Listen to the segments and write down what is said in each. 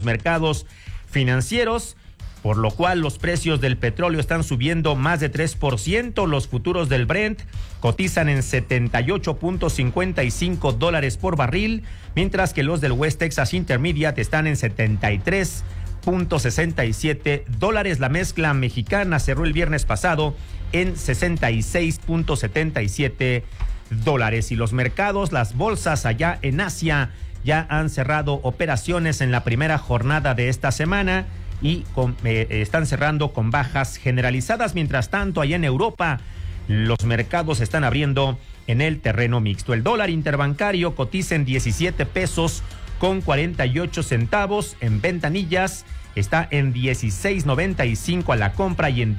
mercados financieros, por lo cual los precios del petróleo están subiendo más de 3%. Los futuros del Brent cotizan en $78.55 por barril, mientras que los del West Texas Intermediate están en $73.67. La mezcla mexicana cerró el viernes pasado en $66.77. Y los mercados, las bolsas allá en Asia ya han cerrado operaciones en la primera jornada de esta semana y están cerrando con bajas generalizadas. Mientras tanto, allá en Europa, los mercados están abriendo en el terreno mixto. El dólar interbancario cotiza en 17 pesos con 48 centavos. En ventanillas está en 16.95 a la compra y en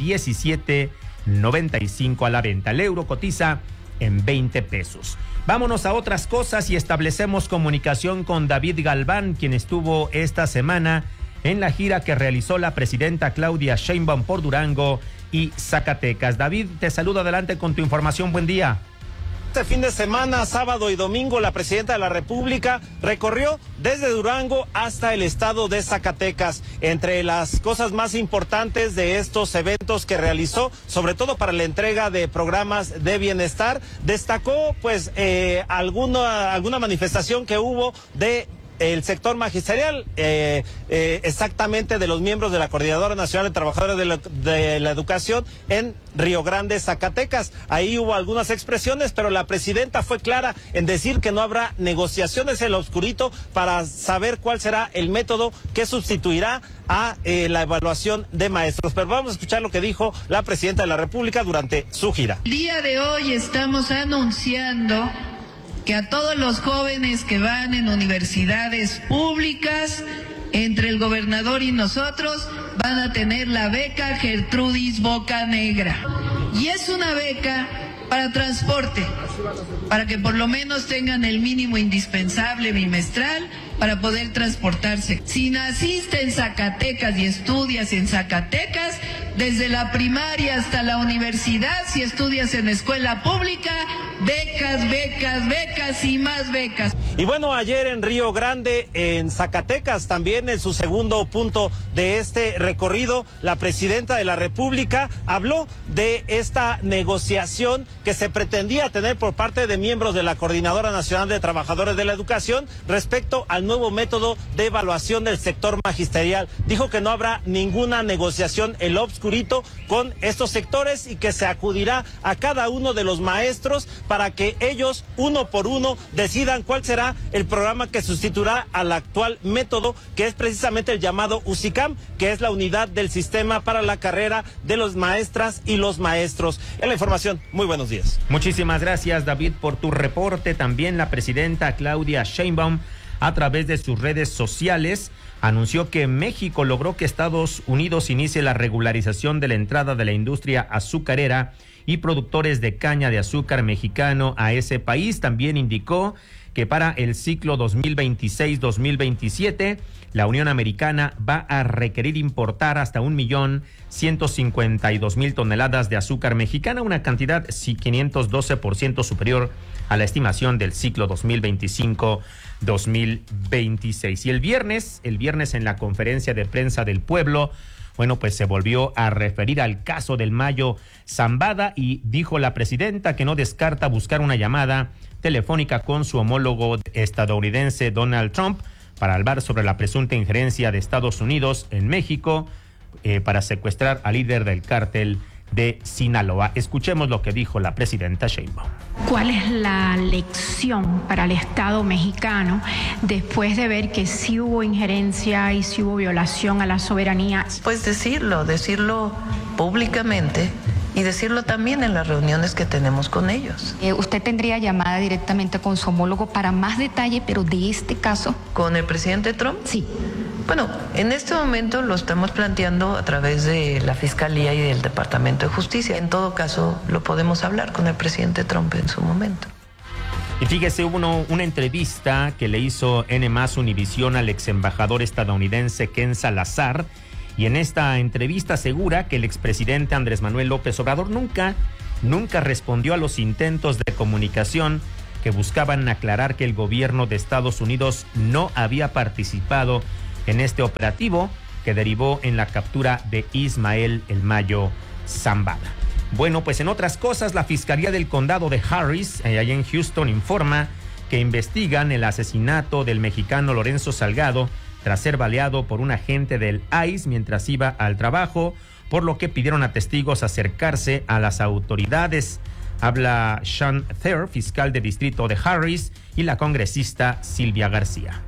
17.95 a la venta. El euro cotiza en 20 pesos. Vámonos a otras cosas y establecemos comunicación con David Galván, quien estuvo esta semana en la gira que realizó la presidenta Claudia Sheinbaum por Durango y Zacatecas. David, te saludo, adelante con tu información. Buen día. Este fin de semana, sábado y domingo, la presidenta de la República recorrió desde Durango hasta el estado de Zacatecas. Entre las cosas más importantes de estos eventos que realizó, sobre todo para la entrega de programas de bienestar, destacó pues alguna manifestación que hubo de el sector magisterial, exactamente de los miembros de la Coordinadora Nacional de Trabajadores de la Educación en Río Grande, Zacatecas. Ahí hubo algunas expresiones, pero la presidenta fue clara en decir que no habrá negociaciones en lo oscurito para saber cuál será el método que sustituirá a la evaluación de maestros. Pero vamos a escuchar lo que dijo la presidenta de la República durante su gira. El día de hoy estamos anunciando que a todos los jóvenes que van en universidades públicas, entre el gobernador y nosotros, van a tener la beca Gertrudis Bocanegra. Y es una beca para transporte, para que por lo menos tengan el mínimo indispensable bimestral para poder transportarse. Si naciste en Zacatecas y estudias en Zacatecas, desde la primaria hasta la universidad, si estudias en escuela pública, becas, becas, becas y más becas. Y bueno, ayer en Río Grande, en Zacatecas, también en su segundo punto de este recorrido, la presidenta de la República habló de esta negociación que se pretendía tener por parte de miembros de la Coordinadora Nacional de Trabajadores de la Educación respecto al nuevo método de evaluación del sector magisterial. Dijo que no habrá ninguna negociación en lo obscurito con estos sectores y que se acudirá a cada uno de los maestros para que ellos, uno por uno, decidan cuál será el programa que sustituirá al actual método, que es precisamente el llamado USICAM, que es la unidad del sistema para la carrera de los maestras y los maestros. En la información, muy buenos días. Muchísimas gracias, David, por tu reporte. También la presidenta Claudia Sheinbaum, a través de sus redes sociales, anunció que México logró que Estados Unidos inicie la regularización de la entrada de la industria azucarera y productores de caña de azúcar mexicano a ese país. También indicó que para el ciclo 2026-2027, la Unión Americana va a requerir importar hasta 1.152.000 toneladas de azúcar mexicana, una cantidad 512% superior a la estimación del ciclo 2025-2026. Y el viernes en la conferencia de prensa del pueblo, bueno, pues se volvió a referir al caso del Mayo Zambada y dijo la presidenta que no descarta buscar una llamada telefónica con su homólogo estadounidense Donald Trump para hablar sobre la presunta injerencia de Estados Unidos en México para secuestrar al líder del cártel de Sinaloa. Escuchemos lo que dijo la presidenta Sheinbaum. ¿Cuál es la lección para el Estado mexicano después de ver que sí hubo injerencia y sí hubo violación a la soberanía? Pues decirlo públicamente y decirlo también en las reuniones que tenemos con ellos. ¿Usted tendría llamada directamente con su homólogo para más detalle, pero de este caso? ¿Con el presidente Trump? Sí. Bueno, en este momento lo estamos planteando a través de la Fiscalía y del Departamento de Justicia. En todo caso, lo podemos hablar con el presidente Trump en su momento. Y fíjese, hubo una entrevista que le hizo N+ Univisión al ex embajador estadounidense Ken Salazar, y en esta entrevista asegura que el expresidente Andrés Manuel López Obrador nunca respondió a los intentos de comunicación que buscaban aclarar que el gobierno de Estados Unidos no había participado en este operativo que derivó en la captura de Ismael El Mayo Zambada. Bueno, pues en otras cosas, la Fiscalía del Condado de Harris, allá en Houston, informa que investigan el asesinato del mexicano Lorenzo Salgado tras ser baleado por un agente del ICE mientras iba al trabajo, por lo que pidieron a testigos acercarse a las autoridades. Habla Sean Thayer, fiscal de distrito de Harris, y la congresista Silvia García.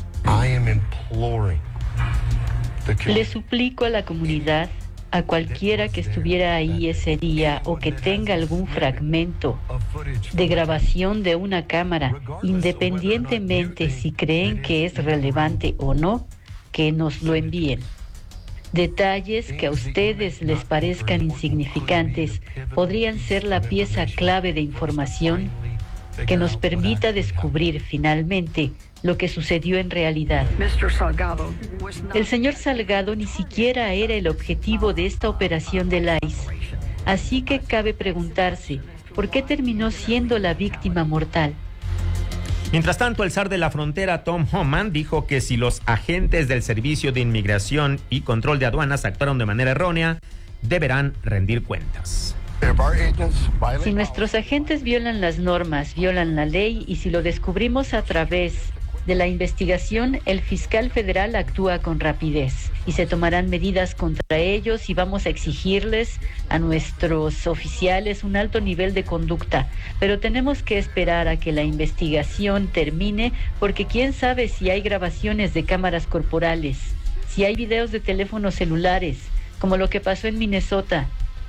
Le suplico a la comunidad, a cualquiera que estuviera ahí ese día o que tenga algún fragmento de grabación de una cámara, independientemente si creen que es relevante o no, que nos lo envíen. Detalles que a ustedes les parezcan insignificantes podrían ser la pieza clave de información que nos permita descubrir finalmente lo que sucedió en realidad. El señor Salgado ni siquiera era el objetivo de esta operación del ICE, así que cabe preguntarse, ¿por qué terminó siendo la víctima mortal? Mientras tanto, el zar de la frontera, Tom Homan, dijo que si los agentes del Servicio de Inmigración y Control de Aduanas actuaron de manera errónea, deberán rendir cuentas. Si nuestros agentes violan las normas, violan la ley, y si lo descubrimos a través de la investigación, el fiscal federal actúa con rapidez y se tomarán medidas contra ellos, y vamos a exigirles a nuestros oficiales un alto nivel de conducta. Pero tenemos que esperar a que la investigación termine, porque quién sabe si hay grabaciones de cámaras corporales, si hay videos de teléfonos celulares, como lo que pasó en Minnesota.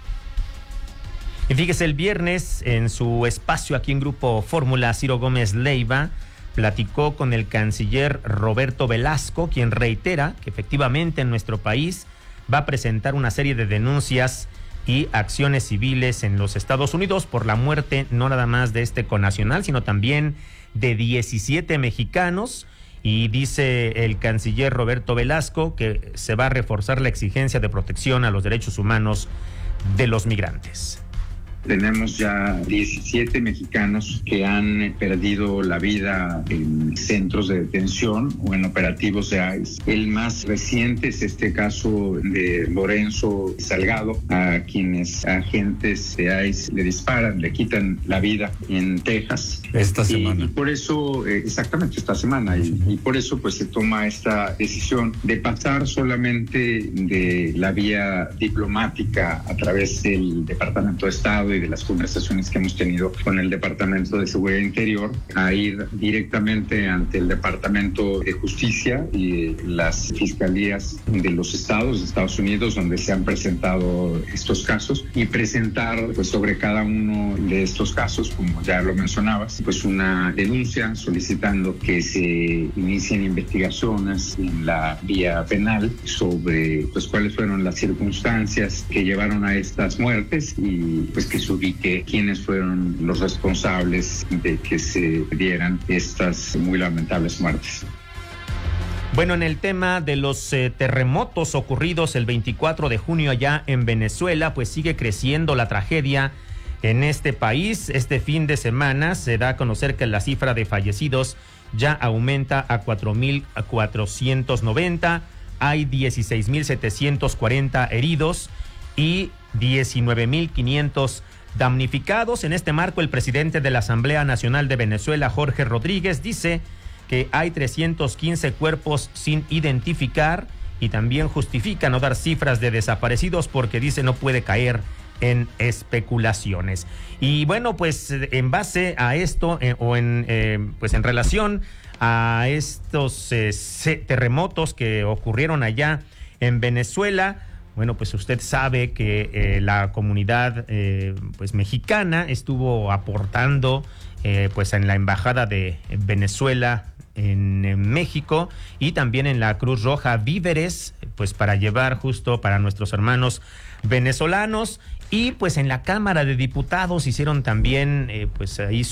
Y fíjese, el viernes en su espacio aquí en Grupo Fórmula, Ciro Gómez Leiva platicó con el canciller Roberto Velasco, quien reitera que efectivamente en nuestro país va a presentar una serie de denuncias y acciones civiles en los Estados Unidos por la muerte no nada más de este connacional, sino también de 17 mexicanos. Y dice el canciller Roberto Velasco que se va a reforzar la exigencia de protección a los derechos humanos de los migrantes. Tenemos ya 17 mexicanos que han perdido la vida en centros de detención o en operativos de ICE. El más reciente es este caso de Lorenzo Salgado, a quienes agentes de ICE le disparan, le quitan la vida en Texas. Esta semana. Y por eso, exactamente esta semana, y por eso pues se toma esta decisión de pasar solamente de la vía diplomática a través del Departamento de Estado y de las conversaciones que hemos tenido con el Departamento de Seguridad Interior, a ir directamente ante el Departamento de Justicia y las fiscalías de los estados de Estados Unidos donde se han presentado estos casos, y presentar pues sobre cada uno de estos casos, como ya lo mencionabas, pues una denuncia solicitando que se inicien investigaciones en la vía penal sobre pues cuáles fueron las circunstancias que llevaron a estas muertes, y pues que se ubique quiénes fueron los responsables de que se dieran estas muy lamentables muertes. Bueno, en el tema de los terremotos ocurridos el 24 de junio allá en Venezuela, pues sigue creciendo la tragedia en este país. Este fin de semana se da a conocer que la cifra de fallecidos ya aumenta a 4,490. Hay 16,740 heridos y 19,500 damnificados. En este marco, el presidente de la Asamblea Nacional de Venezuela, Jorge Rodríguez, dice que hay 315 cuerpos sin identificar, y también justifica no dar cifras de desaparecidos porque dice no puede caer en especulaciones. Y bueno, pues en base a esto pues en relación a estos terremotos que ocurrieron allá en Venezuela, bueno, pues usted sabe que la comunidad pues mexicana estuvo aportando pues en la embajada de Venezuela en México, y también en la Cruz Roja víveres pues para llevar justo para nuestros hermanos venezolanos. Y pues en la Cámara de Diputados hicieron también pues ahí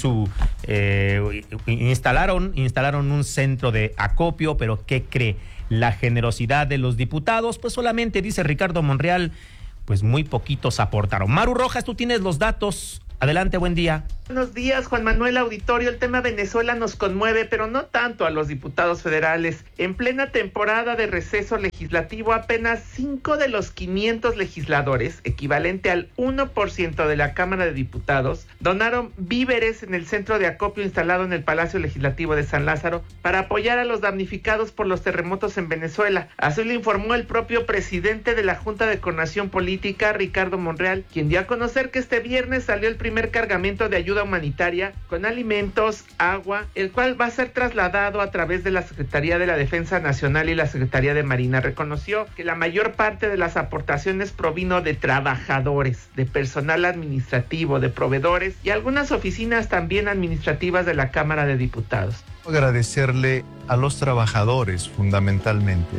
instalaron un centro de acopio. Pero ¿qué cree? La generosidad de los diputados, pues solamente, dice Ricardo Monreal, pues muy poquitos aportaron. Maru Rojas, tú tienes los datos. Adelante, buen día. Buenos días, Juan Manuel Auditorio. El tema Venezuela nos conmueve, pero no tanto a los diputados federales. En plena temporada de receso legislativo, apenas 5 de los 500 legisladores, equivalente al 1% de la Cámara de Diputados, donaron víveres en el centro de acopio instalado en el Palacio Legislativo de San Lázaro para apoyar a los damnificados por los terremotos en Venezuela. Así lo informó el propio presidente de la Junta de Coordinación Política, Ricardo Monreal, quien dio a conocer que este viernes salió el primer cargamento de ayuda humanitaria con alimentos, agua, el cual va a ser trasladado a través de la Secretaría de la Defensa Nacional y la Secretaría de Marina. Reconoció que la mayor parte de las aportaciones provino de trabajadores, de personal administrativo, de proveedores y algunas oficinas también administrativas de la Cámara de Diputados. Agradecerle a los trabajadores fundamentalmente,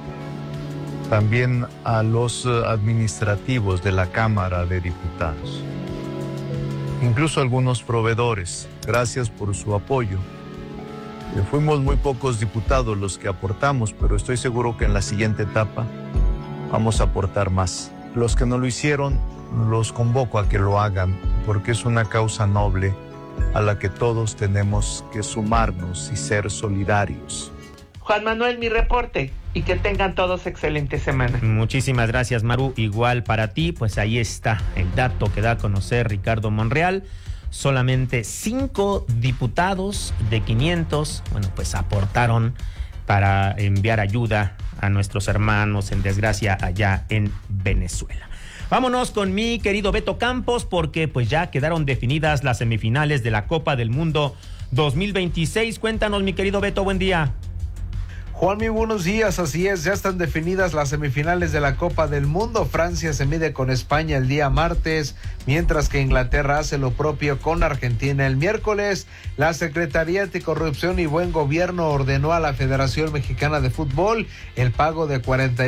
también a los administrativos de la Cámara de Diputados, incluso algunos proveedores. Gracias por su apoyo. Fuimos muy pocos diputados los que aportamos, pero estoy seguro que en la siguiente etapa vamos a aportar más. Los que no lo hicieron, los convoco a que lo hagan, porque es una causa noble a la que todos tenemos que sumarnos y ser solidarios. Juan Manuel, mi reporte, y que tengan todos excelente semana. Muchísimas gracias, Maru. Igual para ti, pues ahí está el dato que da a conocer Ricardo Monreal. Solamente 5 diputados de 500, pues aportaron para enviar ayuda a nuestros hermanos en desgracia allá en Venezuela. Vámonos con mi querido Beto Campos, porque pues ya quedaron definidas las semifinales de la Copa del Mundo 2026. Cuéntanos, mi querido Beto, buen día. Juan, muy buenos días. Así es, ya están definidas las semifinales de la Copa del Mundo. Francia se mide con España el día martes, mientras que Inglaterra hace lo propio con Argentina el miércoles. La Secretaría Anticorrupción y Buen Gobierno ordenó a la Federación Mexicana de Fútbol el pago de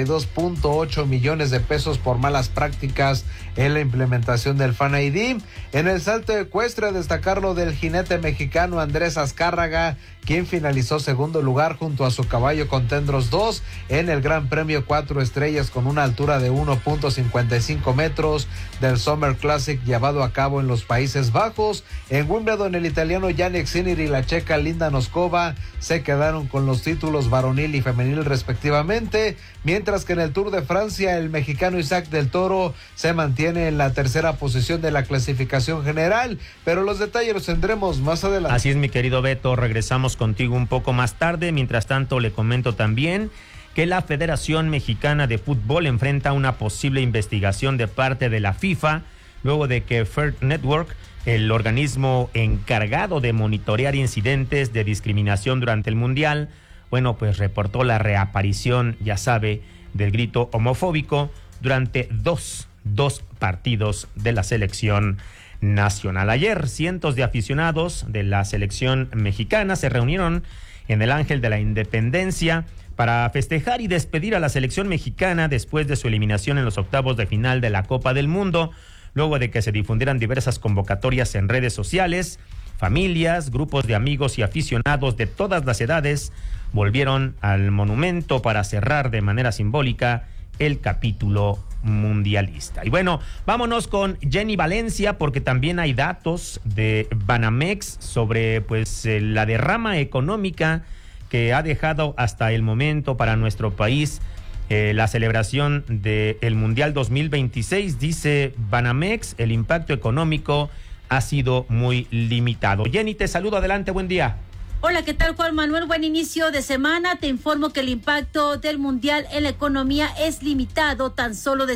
42.8 millones de pesos por malas prácticas en la implementación del Fan ID. En el salto ecuestre, destacar lo del jinete mexicano Andrés Azcárraga, quien finalizó segundo lugar junto a su caballo Contendros 2 en el Gran Premio 4 Estrellas con una altura de 1.55 metros del Summer Classic llevado a cabo en los Países Bajos. En Wimbledon, el italiano Jannik Sinner y la checa Linda Noskova se quedaron con los títulos varonil y femenil respectivamente, mientras que en el Tour de Francia el mexicano Isaac del Toro se mantiene en la tercera posición de la clasificación general, pero los detalles los tendremos más adelante. Así es, mi querido Beto, regresamos contigo un poco más tarde. Mientras tanto, le comento también que la Federación Mexicana de Fútbol enfrenta una posible investigación de parte de la FIFA luego de que Fair Network, el organismo encargado de monitorear incidentes de discriminación durante el Mundial, pues reportó la reaparición, ya sabe, del grito homofóbico durante dos partidos de la selección nacional. Ayer, cientos de aficionados de la selección mexicana se reunieron en el Ángel de la Independencia para festejar y despedir a la selección mexicana después de su eliminación en los octavos de final de la Copa del Mundo, luego de que se difundieran diversas convocatorias en redes sociales. Familias, grupos de amigos y aficionados de todas las edades volvieron al monumento para cerrar de manera simbólica el capítulo mundialista. Y vámonos con Jenny Valencia, porque también hay datos de Banamex sobre la derrama económica que ha dejado hasta el momento para nuestro país la celebración del Mundial 2026. Dice Banamex, el impacto económico ha sido muy limitado. Jenny, te saludo, adelante, buen día. Hola, ¿qué tal, Juan Manuel? Buen inicio de semana. Te informo que el impacto del Mundial en la economía es limitado, tan solo de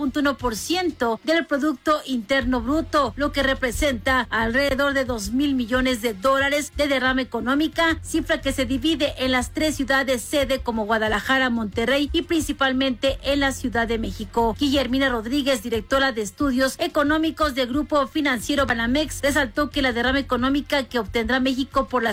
0.1% del Producto Interno Bruto, lo que representa alrededor de 2,000 millones de dólares de derrama económica, cifra que se divide en las 3 ciudades sede como Guadalajara, Monterrey y principalmente en la Ciudad de México. Guillermina Rodríguez, directora de Estudios Económicos del Grupo Financiero Banamex, resaltó que la derrama económica que obtendrá México por la celebración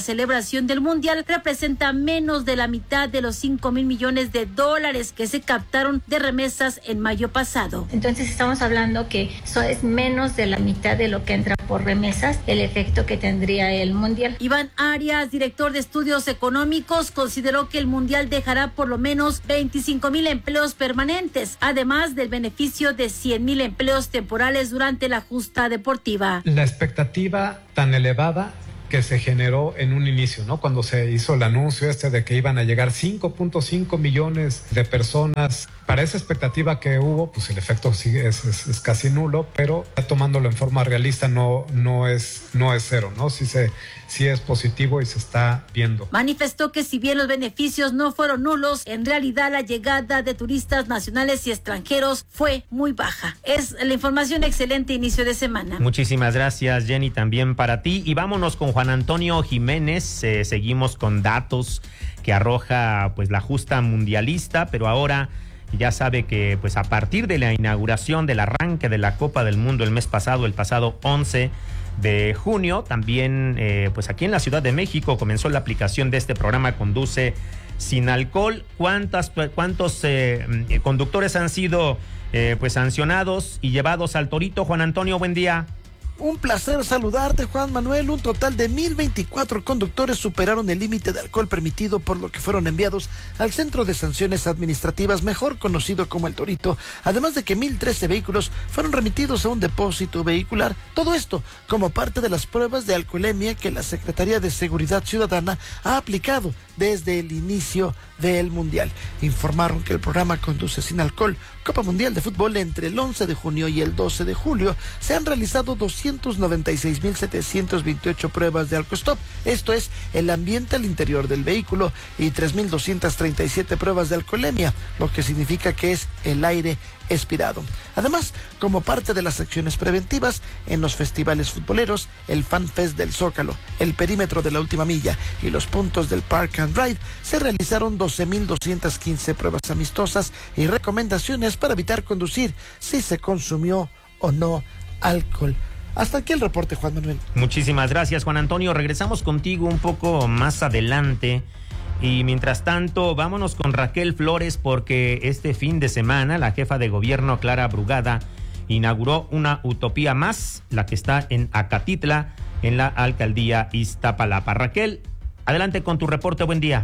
recaudación del Mundial representa menos de la mitad de los 5,000 millones de dólares que se captaron de remesas en mayo pasado. Entonces estamos hablando que eso es menos de la mitad de lo que entra por remesas, el efecto que tendría el Mundial. Iván Arias, director de estudios económicos, consideró que el Mundial dejará por lo menos 25,000 empleos permanentes, además del beneficio de 100,000 empleos temporales durante la justa deportiva. La expectativa tan elevada que se generó en un inicio, ¿no? Cuando se hizo el anuncio de que iban a llegar 5.5 millones de personas, para esa expectativa que hubo, pues el efecto sí es casi nulo, pero ya tomándolo en forma realista no es cero, ¿no? Sí es positivo y se está viendo. Manifestó que si bien los beneficios no fueron nulos, en realidad la llegada de turistas nacionales y extranjeros fue muy baja. Es la información. Excelente inicio de semana. Muchísimas gracias, Jenny, también para ti. Y vámonos con Juan Antonio Jiménez. Seguimos con datos que arroja pues la justa mundialista, pero ahora ya sabe que pues a partir de la inauguración del arranque de la Copa del Mundo el pasado 11 de junio, también pues aquí en la Ciudad de México comenzó la aplicación de este programa Conduce Sin Alcohol. ¿Cuántos conductores han sido pues sancionados y llevados al torito? Juan Antonio, buen día. Un placer saludarte, Juan Manuel. Un total de 1,024 conductores superaron el límite de alcohol permitido, por lo que fueron enviados al Centro de Sanciones Administrativas, mejor conocido como el Torito, además de que 1,013 vehículos fueron remitidos a un depósito vehicular. Todo esto como parte de las pruebas de alcoholemia que la Secretaría de Seguridad Ciudadana ha aplicado desde el inicio del Mundial. Informaron que el programa Conduce Sin Alcohol, Copa Mundial de Fútbol, entre el 11 de junio y el 12 de julio, se han realizado 296,728 pruebas de alcostop, esto es, el ambiente al interior del vehículo, y 3,237 pruebas de alcoholemia, lo que significa que es el aire expirado. Además, como parte de las acciones preventivas en los festivales futboleros, el Fan Fest del Zócalo, el perímetro de la Última Milla y los puntos del Park and Ride, se realizaron 12,215 pruebas amistosas y recomendaciones para evitar conducir si se consumió o no alcohol. Hasta aquí el reporte, Juan Manuel. Muchísimas gracias, Juan Antonio. Regresamos contigo un poco más adelante. Y mientras tanto, vámonos con Raquel Flores, porque este fin de semana la jefa de gobierno, Clara Brugada, inauguró una utopía más, la que está en Acatitla, en la alcaldía Iztapalapa. Raquel, adelante con tu reporte, buen día.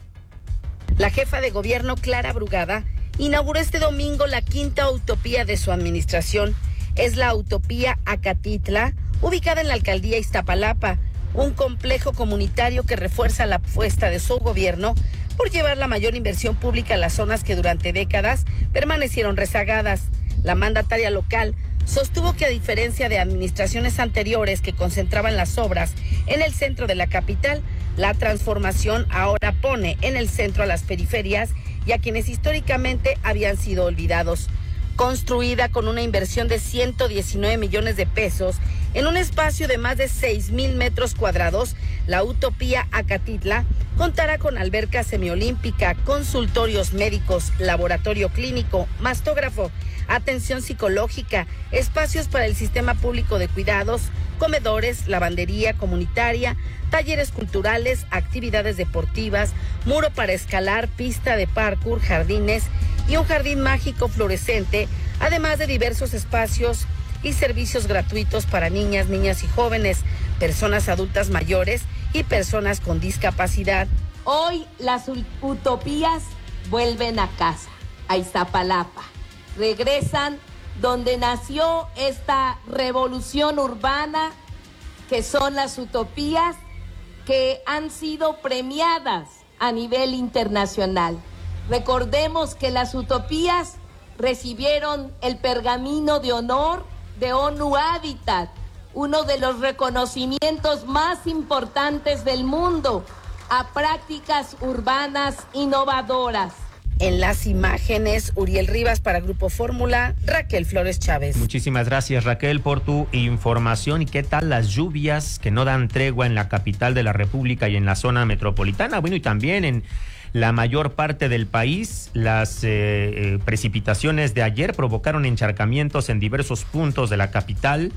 La jefa de gobierno, Clara Brugada, inauguró este domingo la quinta utopía de su administración. Es la utopía Acatitla, ubicada en la alcaldía Iztapalapa, un complejo comunitario que refuerza la apuesta de su gobierno por llevar la mayor inversión pública a las zonas que durante décadas permanecieron rezagadas. La mandataria local sostuvo que, a diferencia de administraciones anteriores que concentraban las obras en el centro de la capital, la transformación ahora pone en el centro a las periferias y a quienes históricamente habían sido olvidados. Construida con una inversión de 119 millones de pesos en un espacio de más de 6,000 metros cuadrados, la utopía Acatitla contará con alberca semiolímpica, consultorios médicos, laboratorio clínico, mastógrafo, atención psicológica, espacios para el sistema público de cuidados, comedores, lavandería comunitaria, talleres culturales, actividades deportivas, muro para escalar, pista de parkour, jardines y un jardín mágico fluorescente, además de diversos espacios y servicios gratuitos para niñas y jóvenes, personas adultas mayores y personas con discapacidad. Hoy las utopías vuelven a casa, a Iztapalapa. Regresan donde nació esta revolución urbana, que son las utopías que han sido premiadas a nivel internacional. Recordemos que las utopías recibieron el pergamino de honor de ONU Habitat, uno de los reconocimientos más importantes del mundo a prácticas urbanas innovadoras. En las imágenes, Uriel Rivas para Grupo Fórmula, Raquel Flores Chávez. Muchísimas gracias, Raquel, por tu información. ¿Y qué tal las lluvias que no dan tregua en la capital de la República y en la zona metropolitana? Bueno, y también en la mayor parte del país. Las precipitaciones de ayer provocaron encharcamientos en diversos puntos de la capital.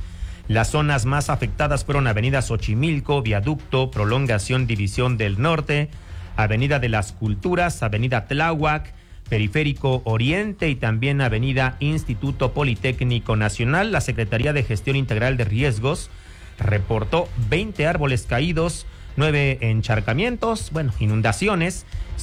Las zonas más afectadas fueron Avenida Xochimilco, Viaducto, Prolongación División del Norte, Avenida de las Culturas, Avenida Tláhuac, Periférico Oriente y también Avenida Instituto Politécnico Nacional. La Secretaría de Gestión Integral de Riesgos reportó 20 árboles caídos, 9 encharcamientos, inundaciones,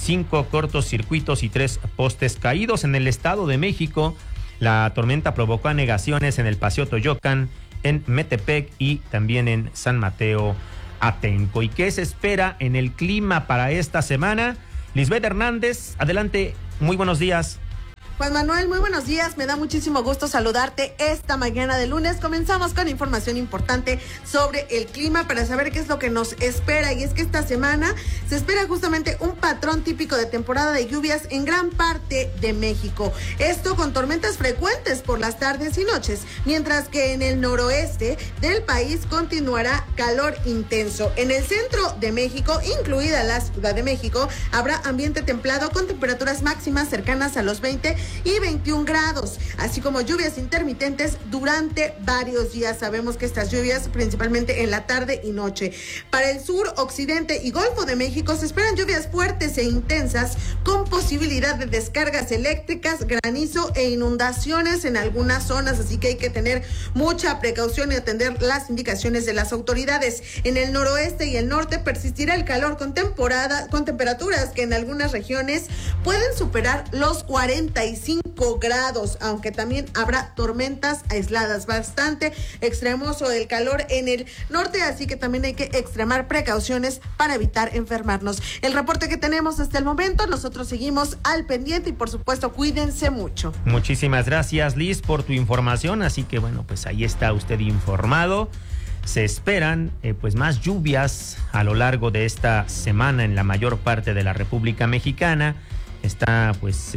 5 cortocircuitos y 3 postes caídos. En el Estado de México, la tormenta provocó anegaciones en el Paseo Toyocan, en Metepec y también en San Mateo Atenco. ¿Y qué se espera en el clima para esta semana? Lisbeth Hernández, adelante, muy buenos días. Juan Manuel, muy buenos días. Me da muchísimo gusto saludarte esta mañana de lunes. Comenzamos con información importante sobre el clima para saber qué es lo que nos espera. Y es que esta semana se espera justamente un patrón típico de temporada de lluvias en gran parte de México. Esto con tormentas frecuentes por las tardes y noches, mientras que en el noroeste del país continuará calor intenso. En el centro de México, incluida la Ciudad de México, habrá ambiente templado con temperaturas máximas cercanas a los 20 y 21 grados, así como lluvias intermitentes durante varios días. Sabemos que estas lluvias principalmente en la tarde y noche. Para el sur, occidente y Golfo de México se esperan lluvias fuertes e intensas con posibilidad de descargas eléctricas, granizo e inundaciones en algunas zonas, así que hay que tener mucha precaución y atender las indicaciones de las autoridades. En el noroeste y el norte persistirá el calor con temperaturas que en algunas regiones pueden superar los 45 grados, aunque también habrá tormentas aisladas. Bastante extremoso el calor en el norte, así que también hay que extremar precauciones para evitar enfermarnos. El reporte que tenemos hasta el momento, nosotros seguimos al pendiente y por supuesto cuídense mucho. Muchísimas gracias, Liz, por tu información, así que pues ahí está usted informado. Se esperan más lluvias a lo largo de esta semana en la mayor parte de la República Mexicana. Está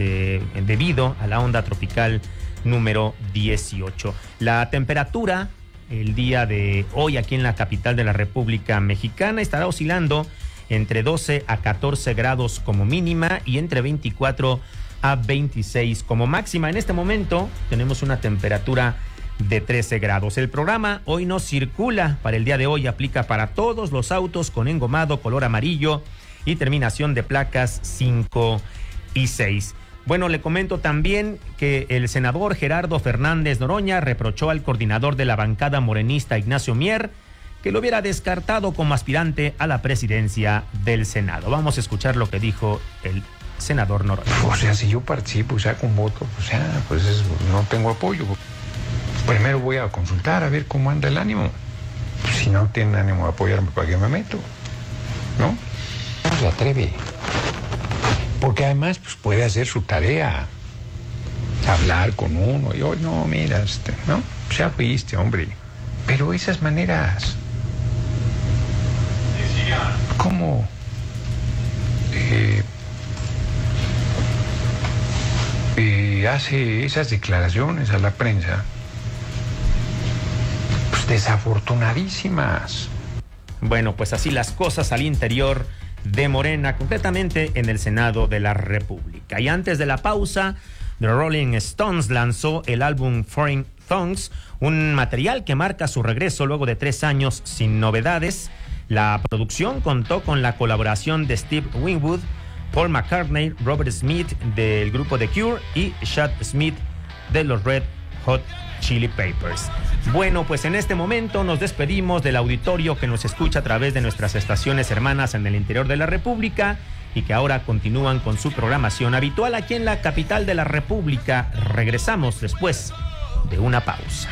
debido a la onda tropical número 18. La temperatura el día de hoy aquí en la capital de la República Mexicana estará oscilando entre 12 a 14 grados como mínima y entre 24 a 26 como máxima. En este momento tenemos una temperatura de 13 grados. El programa Hoy No Circula para el día de hoy aplica para todos los autos con engomado color amarillo y terminación de placas 5 y 6. Le comento también que el senador Gerardo Fernández Noroña reprochó al coordinador de la bancada morenista Ignacio Mier que lo hubiera descartado como aspirante a la presidencia del Senado. Vamos a escuchar lo que dijo el senador Noroña. Si yo participo y saco un voto, no tengo apoyo. Primero voy a consultar a ver cómo anda el ánimo. Si no tienen ánimo de apoyarme, ¿para qué me meto? ¿No? No se atreve. Porque además puede hacer su tarea, hablar con uno, y hoy no, mira, ¿no? Ya fuiste, hombre. Pero esas maneras, ¿cómo hace esas declaraciones a la prensa? Desafortunadísimas. Así las cosas al interior de Morena, concretamente en el Senado de la República. Y antes de la pausa, The Rolling Stones lanzó el álbum Foreign Songs, un material que marca su regreso luego de 3 años sin novedades. La producción contó con la colaboración de Steve Winwood, Paul McCartney, Robert Smith del grupo The Cure y Chad Smith de los Red Hot Chili Peppers. En este momento nos despedimos del auditorio que nos escucha a través de nuestras estaciones hermanas en el interior de la República y que ahora continúan con su programación habitual aquí en la capital de la República. Regresamos después de una pausa.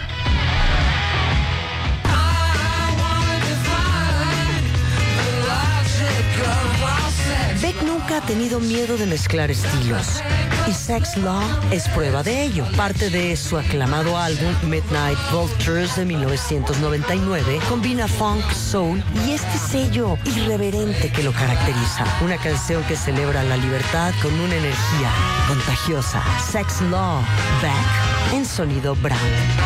Beck nunca ha tenido miedo de mezclar estilos, y Sex Law es prueba de ello. Parte de su aclamado álbum Midnight Vultures de 1999 combina funk, soul y este sello irreverente que lo caracteriza. Una canción que celebra la libertad con una energía contagiosa. Sex Law, Beck en sonido Brown.